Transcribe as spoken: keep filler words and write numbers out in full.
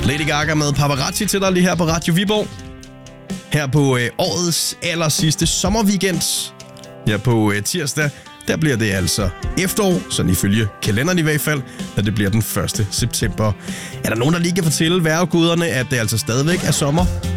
Lady Gaga med Paparazzi til dig lige her på Radio Viborg. Her på øh, årets aller sidste sommerweekend. Her på øh, tirsdag, der bliver det altså efterår, sådan ifølge kalenderen i hvert fald, da det bliver den første september. Er der nogen, der lige kan fortælle vejrguderne, at det altså stadigvæk er sommer?